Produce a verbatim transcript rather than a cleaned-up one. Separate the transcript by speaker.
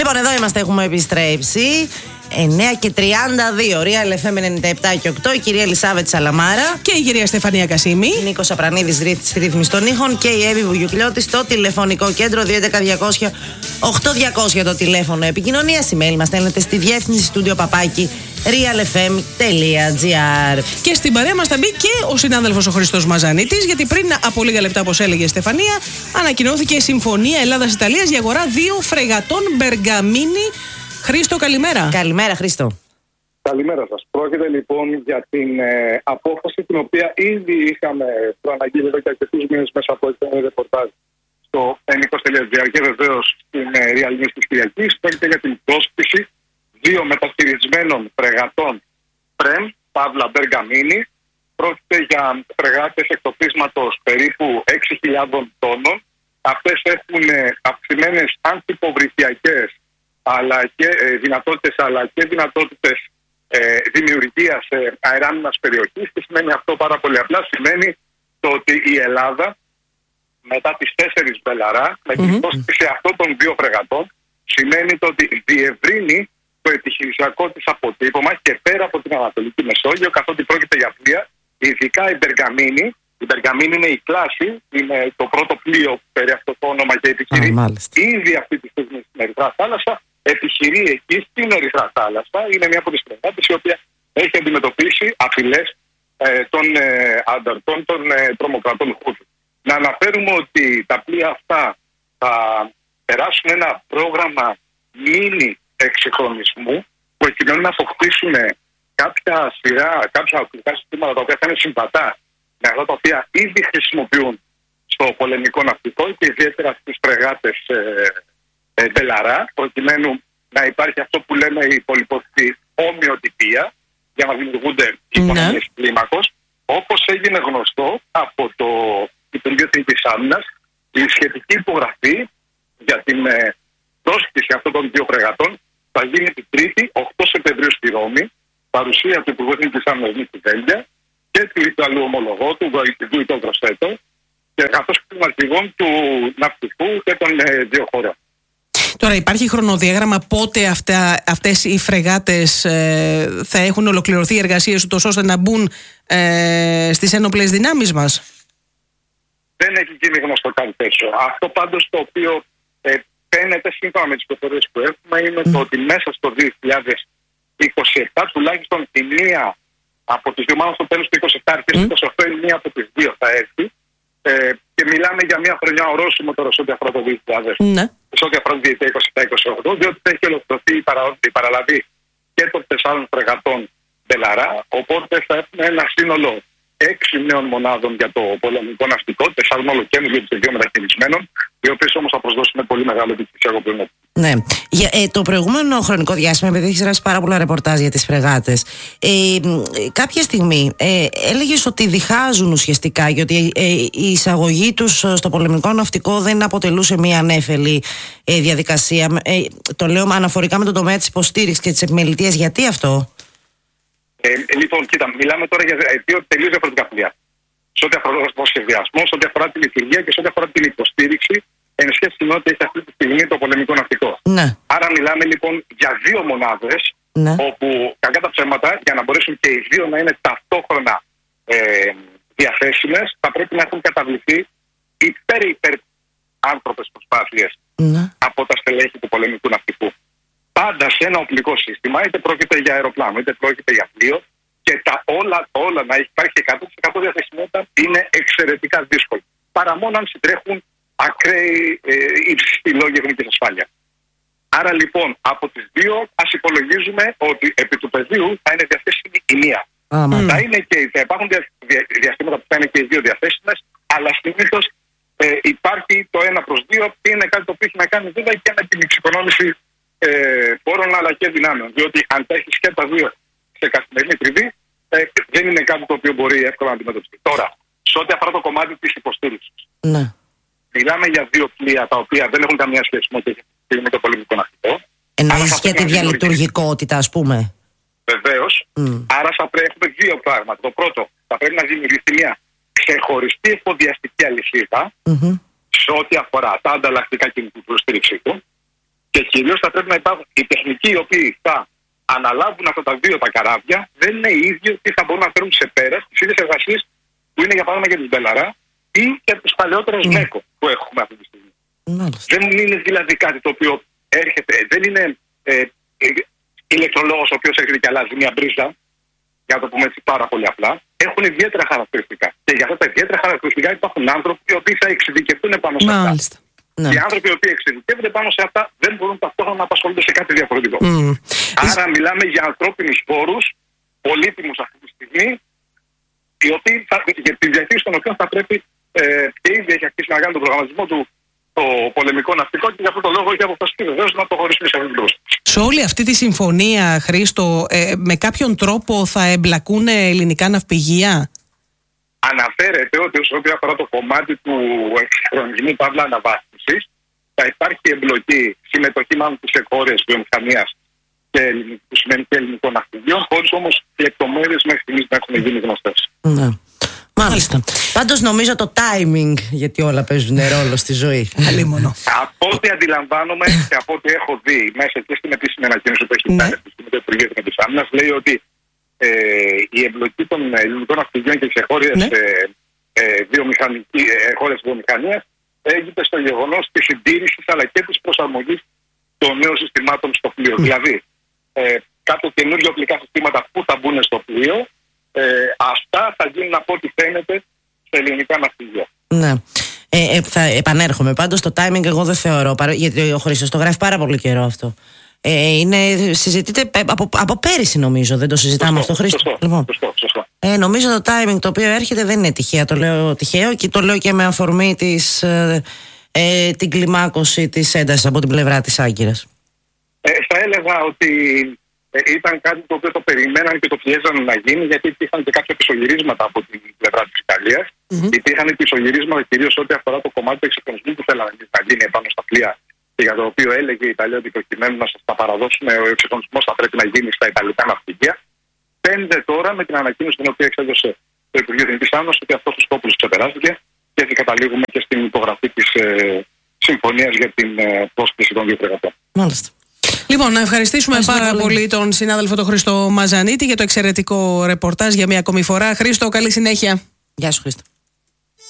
Speaker 1: Λοιπόν, εδώ είμαστε, έχουμε επιστρέψει. εννιά και τριάντα δύο, Real εφ εμ ενενήντα επτά και οκτώ. Η κυρία Ελισάβετ Σαλαμάρα.
Speaker 2: Και η κυρία Στεφανία Κασίμη.
Speaker 1: Νίκος Απρανίδης στη ρύθμιση των ήχων. Και η Εύη Βουγιουκλιώτη στο τηλεφωνικό κέντρο. δύο έντεκα διακόσια οκτώ διακόσια το τηλέφωνο επικοινωνίας. Email μας στέλνετε στη διεύθυνση στούντιο παπάκι real f m τελεία g r.
Speaker 2: Και στην παρέα μας θα μπει και ο συνάδελφος ο Χριστός Μαζανίτης, γιατί πριν από λίγα λεπτά, όπως έλεγε η Στεφανία, ανακοινώθηκε συμφωνία Ελλάδας-Ιταλίας για αγορά δύο φρεγατών Μπεργαμίνη. Χρήστο, καλημέρα.
Speaker 1: Καλημέρα, Χρήστο.
Speaker 3: Καλημέρα σας. Πρόκειται λοιπόν για την ε, απόφαση την οποία ήδη είχαμε προαναγγείλει εδώ και αρκετούς μήνες μέσα από ένα ρεπορτάζ στο ενίκος τελεία τζι άρ και βεβαίως στην ε, Real News της Κυριακής. Πρόκειται για την πρόσκληση δύο μεταχειρισμένων φρεγατών Πρεμ, Παύλα Μπεργαμίνη. Πρόκειται για φρεγάτες εκτοπίσματος περίπου έξι χιλιάδες τόνων. Αυτές έχουν ε, αυξημένες αντιποβρυχιακές αλλά και ε, δυνατότητες, αλλά και δυνατότητες ε, δημιουργίας ε, αεράμινας περιοχής. Τι σημαίνει αυτό? Πάρα πολύ απλά σημαίνει το ότι η Ελλάδα μετά τις τέσσερις Μπελαρά, με την πρόσκληση mm-hmm. αυτών των δύο φρεγατών, σημαίνει το ότι διευρύνει το επιχειρησιακό της αποτύπωμα και πέρα από την Ανατολική Μεσόγειο, καθότι πρόκειται για πλοία, ειδικά η Μπεργαμίνη. Η Μπεργαμίνη είναι η κλάση, είναι το πρώτο πλοίο που παίρνει αυτό το όνομα και επιχειρεί ah, ήδη αυτή τη στιγμή στην Ερυθρά Θάλασσα. Επιχειρεί εκεί στην Ερυθρά Θάλασσα. Είναι μια από τις φρεγάτες η οποία έχει αντιμετωπίσει απειλές ε, των ε, ανταρτών των ε, τρομοκρατών Χούθη. Να αναφέρουμε ότι τα πλοία αυτά θα περάσουν ένα πρόγραμμα μίνι εξυγχρονισμού προκειμένου να αποκτήσουν κάποια σειρά, κάποια οπλικά συστήματα τα οποία θα είναι συμβατά με αυτά τα οποία ήδη χρησιμοποιούν στο πολεμικό ναυτικό και ιδιαίτερα στις φρεγάτες ε, ε, Μπελαρά, προκειμένου να υπάρχει αυτό που λέμε η πολυπόθητη ομοιοτυπία για να δημιουργούνται οικονομίες mm. κλίμακος. Όπως έγινε γνωστό από το Υπουργείο Εθνικής Άμυνας, η σχετική υπογραφή για την ε, πρόσκληση αυτών των δύο φρεγατών θα γίνει την Τρίτη, οκτώ Σεπτεμβρίου στη Ρώμη, παρουσία του Υπουργού Εθνικής Άμυνας Νίκη Βέλγια και του Ιταλού ομολογού του Γκουαϊντό Γκροσέτο, και καθώς και των αρχηγών του ναυτικού και των ε, δύο χωρών.
Speaker 2: Τώρα υπάρχει χρονοδιάγραμμα πότε αυτά, αυτές οι φρεγάτες ε, θα έχουν ολοκληρωθεί οι εργασίες ούτως ώστε να μπουν ε, στις ένοπλες δυνάμεις μας?
Speaker 3: Δεν έχει γίνει γνωστό κάτι τέτοιο. Αυτό πάντως το οποίο ε, φαίνεται σύμφωνα με τις πληροφορίες που έχουμε είναι mm. το ότι μέσα στο δύο χιλιάδες είκοσι επτά τουλάχιστον η μία από τις δύο, μάλλον στο τέλος του είκοσι επτά αρχές του είκοσι οκτώ, η μία από τις δύο θα έρθει. Ε, και μιλάμε για μια χρονιά ορόσημο τώρα σε ό,τι αφορά το δύο χιλιάδες, ναι. σε ό,τι αφορά το είκοσι επτά είκοσι οκτώ, διότι θα έχει ολοκληρωθεί η, παρα, η παραλαβή και των τεσσάρων φρεγατών Μπελαρά. Οπότε θα έχουμε ένα σύνολο έξι νέων μονάδων για το πολεμικό ναυτικό, τεσσάρων ολοκαίνους για τους δύο μεταχειρισμένων, οι οποίες όμως θα προσδώσουν πολύ μεγάλο επιχειρησιακό πλεονέκτημα.
Speaker 1: Ναι. Για, ε, το προηγούμενο χρονικό διάστημα, επειδή έχει γράψει πάρα πολλά ρεπορτάζ για τις φρεγάτες, ε, κάποια στιγμή ε, έλεγες ότι διχάζουν ουσιαστικά, γιατί ε, η εισαγωγή τους στο πολεμικό ναυτικό δεν αποτελούσε μια ανέφελη ε, διαδικασία. Ε, το λέω αναφορικά με τον τομέα της υποστήριξης και της επιμελητίας. Γιατί αυτό?
Speaker 3: Ε, λοιπόν, κοίτα, μιλάμε τώρα για δύο τελείως διαφορετικά πλοία. Σε ό,τι αφορά το σχεδιασμό, σε ό,τι αφορά τη λειτουργία και σε ό,τι αφορά την υποστήριξη, εν σχέση με ό,τι έχει αυτή τη στιγμή το πολεμικό ναυτικό. Ναι. Άρα, μιλάμε λοιπόν για δύο μονάδες, ναι. όπου κακά τα ψέματα, για να μπορέσουν και οι δύο να είναι ταυτόχρονα ε, διαθέσιμες, θα πρέπει να έχουν καταβληθεί υπέρ-υπέρ άνθρωπες προσπάθειες ναι. από τα στελέχη του πολεμικού ναυτικού. Πάντα σε ένα οπλικό σύστημα, είτε πρόκειται για αεροπλάνο, είτε πρόκειται για πλοίο, και τα όλα, όλα να υπάρχει εκατό τοις εκατό διαθεσιμότητα είναι εξαιρετικά δύσκολο. Παρά μόνο αν συντρέχουν ακραίοι ε, υψηλοί λόγοι εθνικής ασφάλειας. Άρα λοιπόν από τις δύο ας υπολογίζουμε ότι επί του πεδίου θα είναι διαθέσιμη η μία. Mm. Θα, είναι και, θα υπάρχουν δια, δια, διαστήματα που θα είναι και οι δύο διαθέσιμες, αλλά συνήθως ε, υπάρχει το ένα προς δύο, και είναι κάτι το οποίο έχει να κάνει βέβαια και με την εξοικονόμηση ε, πόρων αλλά και δυνάμεων. Διότι αν τα έχεις και τα δύο σε καθημερινή τριβή, ε, δεν είναι κάτι το οποίο μπορεί εύκολα να αντιμετωπιστεί. Τώρα, σε ό,τι αφορά το κομμάτι της υποστήριξης. Ναι. Μιλάμε για δύο πλοία τα οποία δεν έχουν καμία σχέση με το πολεμικό ναυτικό.
Speaker 1: Εννοείς και τη διαλειτουργικότητα, ας πούμε.
Speaker 3: Βεβαίως. Mm. Άρα θα πρέπει να έχουμε δύο πράγματα. Το πρώτο, θα πρέπει να δημιουργηθεί μια ξεχωριστή εφοδιαστική αλυσίδα mm-hmm. σε ό,τι αφορά τα ανταλλακτικά και την υποστήριξή του. Και κυρίως θα πρέπει να υπάρχουν οι τεχνικοί οι οποίοι θα αναλάβουν αυτά τα δύο τα καράβια, δεν είναι οι ίδιοι ότι θα μπορούν να φέρουν σε πέρα τις ίδιες εργασίες που είναι για παράδειγμα για την Μπελαρά ή για τους παλαιότερους ΜΕΚΟ που έχουμε αυτή τη στιγμή. Mm. Δεν είναι δηλαδή κάτι το οποίο έρχεται, δεν είναι ε, ε, ηλεκτρολόγος ο οποίος έρχεται και αλλάζει μια μπρίζα, για να το πούμε έτσι πάρα πολύ απλά. Έχουν ιδιαίτερα χαρακτηριστικά. Και για αυτά τα ιδιαίτερα χαρακτηριστικά υπάρχουν άνθρωποι οι οποίοι θα εξειδικευτούν πάνω σε αυτά.
Speaker 2: Μάλιστα. Ναι.
Speaker 3: Οι άνθρωποι οι οποίοι εξειδικεύονται πάνω σε αυτά δεν μπορούν ταυτόχρονα να απασχολούνται σε κάτι διαφορετικό. Mm. Άρα Is... μιλάμε για ανθρώπινους πόρους, πολύτιμους αυτή τη στιγμή, οι οποίοι θα, για τη διαχείριση των οποίων θα πρέπει ε, και ήδη έχει αρχίσει να κάνει τον προγραμματισμό του το πολεμικό ναυτικό και για αυτόν τον λόγο έχει αποφασιστεί βεβαίως να το χωρίσουν σε αυτήν την πρόσφαση.
Speaker 2: Σε όλη αυτή τη συμφωνία, Χρήστο, ε, με κάποιον τρόπο θα εμπλακούν ελληνικά ναυπηγεία?
Speaker 3: Αναφέρεται ότι όσο αφορά το κομμάτι του εξυγχρονισμού παύλα αναβάθμισης, θα υπάρχει εμπλοκή, συμμετοχή μάλλον της εγχώριας βιομηχανίας και που σημαίνει και ελληνικών ναυπηγείων, χωρίς όμως λεπτομέρειες μέχρι στιγμής να έχουν γίνει γνωστές.
Speaker 1: Ναι. Μάλιστα. Πάντως νομίζω το timing, γιατί όλα παίζουν ρόλο στη ζωή.
Speaker 2: Αλίμονο.
Speaker 3: Από ό,τι αντιλαμβάνομαι και από ό,τι έχω δει μέσα και στην επίσημη ανακοίνωση που έχει κάνει με το Υπουργείο Εθνικής Άμυνας, λέει ότι ε, η εμπλοκή των ελληνικών ναυπηγείων και της εγχώριας ναι. ε, ε, βιομηχανίας έγινε στο γεγονός της συντήρησης αλλά και της προσαρμογής των νέων συστημάτων στο πλοίο. Mm. Δηλαδή, ε, κάποια καινούργια οπλικά συστήματα που θα μπουν στο πλοίο, ε, αυτά θα γίνουν από ό,τι φαίνεται σε ελληνικά ναυπηγεία.
Speaker 1: Ναι. Ε, ε, θα επανέρχομαι. Πάντως το timing εγώ δεν θεωρώ, γιατί ο Χρήστος το γράφει πάρα πολύ καιρό αυτό. Ε, είναι, συζητείται από, από πέρυσι νομίζω, δεν το συζητάμε
Speaker 3: σωστό,
Speaker 1: αυτό, Χρήστο.
Speaker 3: Σωστό,
Speaker 1: λοιπόν,
Speaker 3: σωστό, σωστό.
Speaker 1: Ε, νομίζω το timing το οποίο έρχεται δεν είναι τυχαία, το λέω τυχαίο και το λέω και με αφορμή της, ε, ε, την κλιμάκωση της έντασης από την πλευρά της Άγκυρας.
Speaker 3: Ε, θα έλεγα ότι ε, ήταν κάτι το οποίο το περιμέναν και το πιέζαν να γίνει, γιατί υπήρχαν και κάποια πισωγυρίσματα από την πλευρά της Ιταλίας. Mm-hmm. Υπήρχαν πισωγυρίσματα κυρίως ό,τι αφορά το κομμάτι του εξυγχρονισμού που θέλανε να γίνει επάνω στα πλοία και για το οποίο έλεγε η Ιταλία ότι προκειμένου να σας τα παραδώσουμε, ο εξυγχρονισμός θα πρέπει να γίνει στα Ιταλικά ναυπηγεία. Φαίνεται τώρα με την ανακοίνωση την οποία εξέδωσε το Υπουργείο Εθνικής Άμυνας ότι αυτός ο σκόπος ξεπεράστηκε και έτσι καταλήγουμε και στην υπογραφή της ε, συμφωνίας για την ε, πρόσκληση των δύο φρεγατών.
Speaker 1: Μάλιστα.
Speaker 2: Λοιπόν, να ευχαριστήσουμε πάρα πολύ. πολύ τον συνάδελφο τον Χρήστο Μαζανίτη για το εξαιρετικό ρεπορτάζ για μια ακόμη φορά. Χρήστο, καλή συνέχεια.
Speaker 1: Γεια σου, Χρήστο.